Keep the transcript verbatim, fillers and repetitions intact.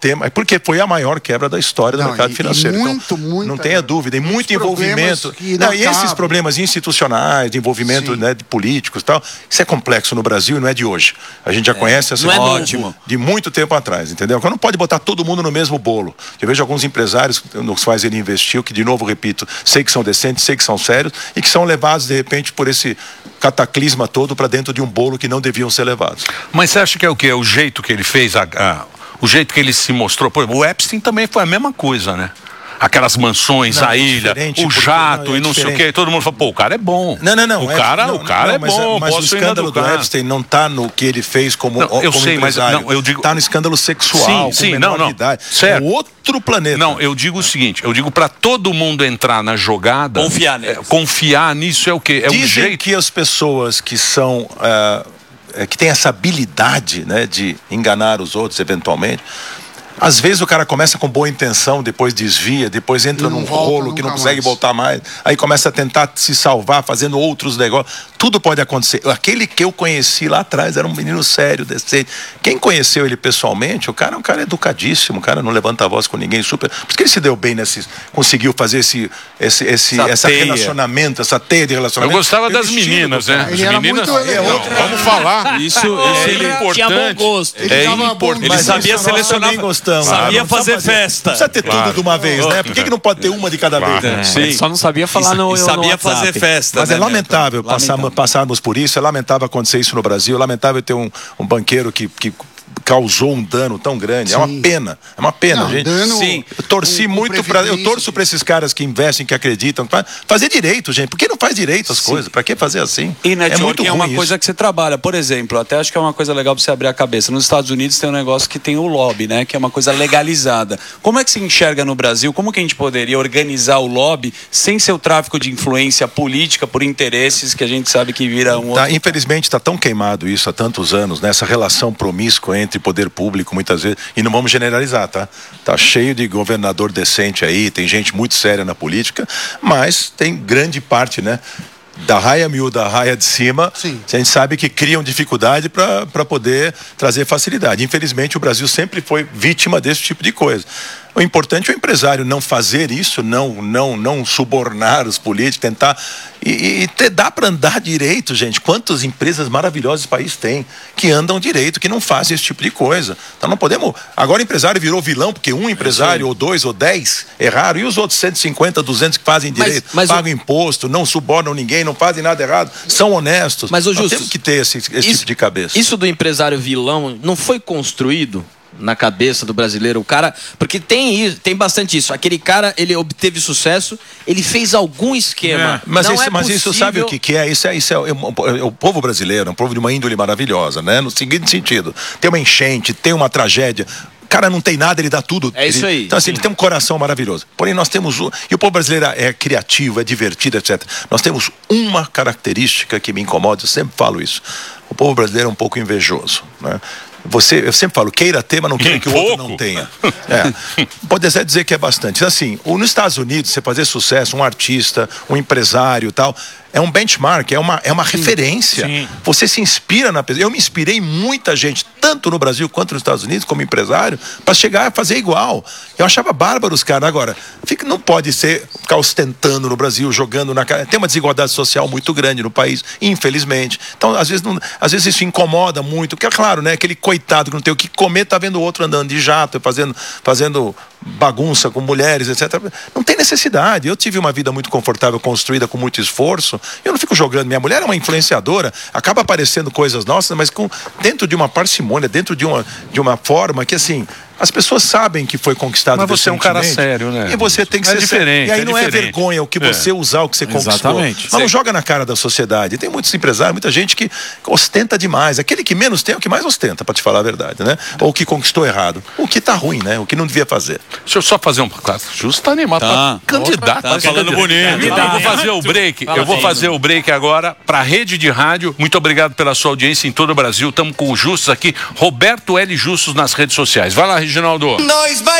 tema, porque foi a maior quebra da história do Não, mercado e- financeiro. e muito, então, muita- não tenha dúvida, e muito envolvimento. problemas que não Não, e esses acabam. problemas institucionais, de envolvimento, Sim. né, de políticos e tal, isso é complexo no Brasil e não é de hoje. A gente já conhece essa não é ótimo novo. de muito tempo atrás, entendeu? Então não pode botar todo mundo no mesmo bolo. Eu vejo alguns empresários nos quais ele investiu, que de novo, repito, sei que são decentes, sei que são sérios e que são levados de repente por esse cataclisma todo para dentro de um bolo que não deviam ser levados. Mas você acha que é o quê? É o jeito que ele fez, a, a, o jeito que ele se mostrou? Por exemplo, o Epstein também foi a mesma coisa, né? Aquelas mansões, Não, a é ilha, diferente, o porque- jato não, é e não sei o diferente. quê. Todo mundo fala, pô, o cara é bom. Não, não, não. O cara, não, o cara não, é mas, bom, mas o posso ir escândalo do educar. Epstein não está no que ele fez como, Não, eu como sei, mas empresário. não, eu digo- Está no escândalo sexual, Sim, com sim, menor não, não. de idade. Certo. É outro planeta. Não, eu digo o seguinte, eu digo pra todo mundo entrar na jogada... Confiar é, neles. confiar nisso é o quê? É um Dizem jeito... que as pessoas que são ah, é, que têm essa habilidade, né, de enganar os outros eventualmente, às vezes o cara começa com boa intenção, depois desvia, depois entra Não num volta rolo que não nunca consegue mais. voltar mais, aí começa a tentar se salvar fazendo outros negócios. Tudo pode acontecer. Aquele que eu conheci lá atrás era um menino sério, decente. Quem conheceu ele pessoalmente, o cara é um cara educadíssimo, o cara não levanta a voz com ninguém, super. Por isso que ele se deu bem nesse, conseguiu fazer esse, esse, esse Essa essa teia. relacionamento, essa teia de Eu relacionamento. gostava Pelo das estilo meninas, do né? cara. As Ele era meninas... muito É elegante. outra- Vamos falar. Isso, É ele importante. tinha bom gosto. Ele É dava importante. bom- Ele Mas sabia isso nós selecionar, também gostamos. sabia Ah, não fazer precisa festa. Não precisa ter Claro. tudo de uma vez, né? Por que, que não pode ter uma de cada Claro. vez? Sim. Ele só não sabia falar no, E no sabia WhatsApp. fazer festa. Mas né, é lamentável Milton? passar- passarmos por isso, é lamentável acontecer isso no Brasil, é lamentável ter um, um banqueiro que, que causou um dano tão grande. É uma Sim. pena, é uma pena, Não, gente. dano- Sim, eu torci com- com muito para eu previdência. torço para esses caras que investem, que acreditam, pra fazer direito, gente. Por que não faz direito as coisas? Para que fazer assim? E é muito networking é, uma ruim coisa isso. que você trabalha. Por exemplo, até acho que é uma coisa legal para você abrir a cabeça. Nos Estados Unidos tem um negócio que tem o lobby, né? Que é uma coisa legalizada. Como é que se enxerga no Brasil? Como que a gente poderia organizar o lobby sem ser o tráfico de influência política por interesses que a gente sabe que vira um Tá, outro... infelizmente está tão queimado isso há tantos anos, né? Essa relação promíscua entre poder público, muitas vezes, e não vamos generalizar, tá? Tá cheio de governador decente aí, tem gente muito séria na política, mas tem grande parte, né? Da raia miúda, da raia de cima, Sim. a gente sabe que criam dificuldade para poder trazer facilidade. Infelizmente, o Brasil sempre foi vítima desse tipo de coisa. O importante é o empresário não fazer isso, não, não, não subornar os políticos, tentar. E, e ter, dá para andar direito, gente. Quantas empresas maravilhosas o país tem que andam direito, que não fazem esse tipo de coisa. Então não podemos. Agora o empresário virou vilão, porque um empresário, ou dois, ou dez, erraram, e os outros cento e cinquenta, duzentos que fazem Mas- direito, mas o- pagam imposto, não subornam ninguém, não fazem nada errado, são honestos. Mas, ô, Nós Justus, temos que ter esse, esse isso- tipo de cabeça. Isso do empresário vilão não foi construído na cabeça do brasileiro, o cara, porque tem isso, tem bastante isso. Aquele cara, ele obteve sucesso, ele fez algum esquema. Mas, não isso, é mas isso possível- sabe o que, que é? Isso é, isso é, é, um- é o povo brasileiro, é um povo de uma índole maravilhosa, né? No seguinte sentido, tem uma enchente, tem uma tragédia. O cara não tem nada, ele dá tudo. É isso Ele- aí. Então, assim, ele tem um coração maravilhoso. Porém, nós temos. Um, e o povo brasileiro é criativo, é divertido, etcétera. Nós temos uma característica que me incomoda, eu sempre falo isso. O povo brasileiro é um pouco invejoso, né? Você, eu sempre falo, queira ter, mas não queira Um que o outro pouco? não tenha. É. Pode até dizer que é bastante. Assim, o- nos Estados Unidos, você fazer sucesso, um artista, um empresário e tal, é um benchmark, é uma, é uma referência. Sim. Você se inspira na pessoa. Eu me inspirei em muita gente, tanto no Brasil quanto nos Estados Unidos, como empresário, para chegar a fazer igual. Eu achava bárbaro os caras. Agora, fica, não pode ser ficar ostentando no Brasil, jogando na cara. Tem uma desigualdade social muito grande no país, infelizmente. Então, às vezes, não, às vezes isso incomoda muito, porque é claro, né? Aquele coitado que não tem o que comer, tá vendo o outro andando de jato, fazendo, fazendo bagunça com mulheres, etcétera. Não tem necessidade. Eu tive uma vida muito confortável, construída com muito esforço. Eu não fico jogando. Minha mulher é uma influenciadora, acaba aparecendo coisas nossas, mas com, dentro de uma parcimônia, dentro de uma, de uma forma que, assim, as pessoas sabem que foi conquistado. Mas você é um cara decentemente. sério, né? E você tem que É ser diferente, sério. E aí é não é diferente. vergonha o que É. você usar, o que você conquistou. Exatamente. Mas não joga na cara da sociedade. Tem muitos empresários, muita gente que ostenta demais. Aquele que menos tem é o que mais ostenta, para te falar a verdade, né? Ou o que conquistou errado. O que tá ruim, né? O que não devia fazer. Deixa eu só fazer um... Claro, Justo tá animado. Tá. Pra candidato. Tá pra ser falando candidato. bonito. Eu vou fazer o break. Eu vou fazer o break agora para a Rede de Rádio. Muito obrigado pela sua audiência em todo o Brasil. Estamos com o Justus aqui. Roberto L. Justus nas redes sociais. Vai lá, Reginaldo. Nós vai